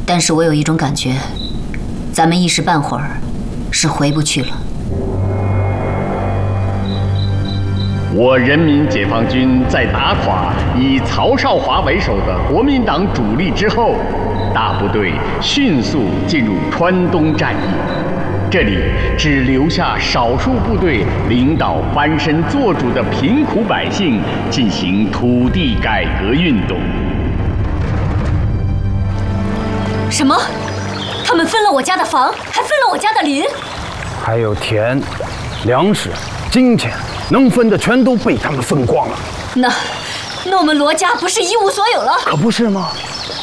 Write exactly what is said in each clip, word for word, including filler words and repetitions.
但是我有一种感觉，咱们一时半会儿是回不去了。 我人民解放军在打垮以曹少华为首的国民党主力之后，大部队迅速进入川东战役。这里只留下少数部队领导翻身做主的贫苦百姓进行土地改革运动。 什么？他们分了我家的房，还分了我家的林， 还有田、粮食、金钱，能分的全都被他们分光了。 那，那我们罗家不是一无所有了？ 可不是吗？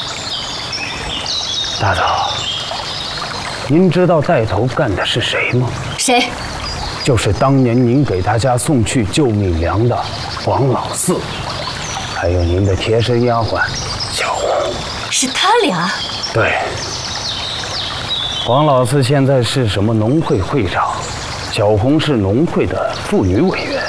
大嫂，您知道带头干的是谁吗？ 谁？ 就是当年您给他家送去救命粮的黄老四，还有您的贴身丫鬟小红。 是他俩？ 对。黄老四现在是什么农会会长，小红是农会的妇女委员。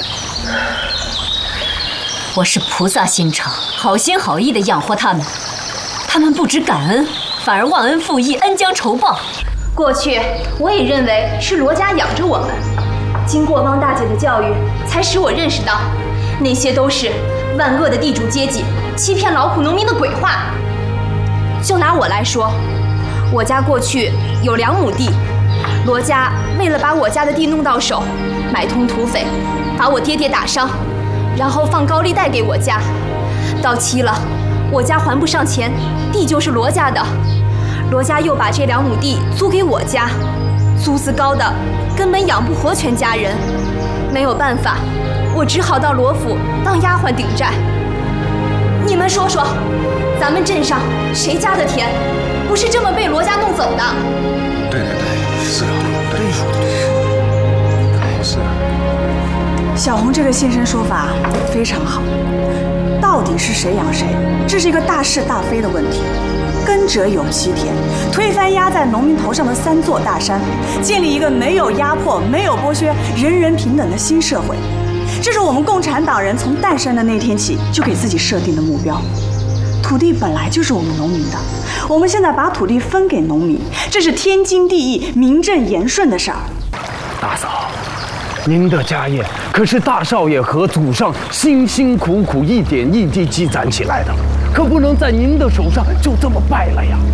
我是菩萨心肠，好心好意的养活他们，他们不知感恩，反而忘恩负义，恩将仇报。 过去我也认为是罗家养着我们，经过汪大姐的教育，才使我认识到，那些都是万恶的地主阶级欺骗劳苦农民的鬼话。就拿我来说，我家过去有两亩地，罗家为了把我家的地弄到手，买通土匪，把我爹爹打伤，然后放高利贷给我家，到期了，我家还不上钱，地就是罗家的。罗家又把这两亩地租给我家，租子高的根本养不活全家人，没有办法，我只好到罗府当丫鬟顶债。你们说说，咱们镇上谁家的田不是这么被罗家弄走的？ 对对对，是啊，对，说的对，是啊。 小红这个现身说法非常好，到底是谁养谁，这是一个大是大非的问题。耕者有其田，推翻压在农民头上的三座大山，建立一个没有压迫、没有剥削、人人平等的新社会，这是我们共产党人从诞生的那天起就给自己设定的目标。土地本来就是我们农民的，我们现在把土地分给农民，这是天经地义、名正言顺的事儿。 大嫂，您的家业可是大少爷和祖上辛辛苦苦一点一滴积攒起来的，可不能在您的手上就这么败了呀！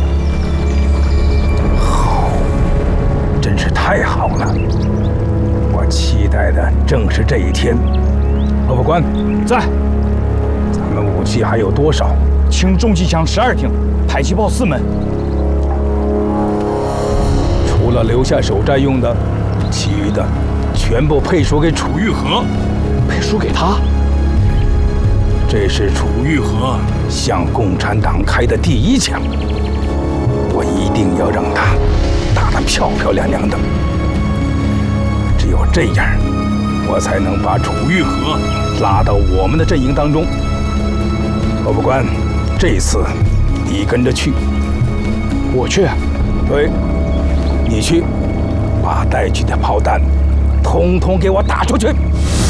好，真是太好了！我期待的正是这一天。侯副官在。咱们武器还有多少？ 轻重机枪十二挺，迫击炮四门。 除了留下守寨用的，其余的全部配属给楚玉和。 配属给他？ 这是楚玉和向共产党开的第一枪，我一定要让他打得漂漂亮亮的。只有这样，我才能把楚玉和拉到我们的阵营当中。侯副官，这次你跟着去。 我去？ 对，你去，把带去的炮弹统统给我打出去。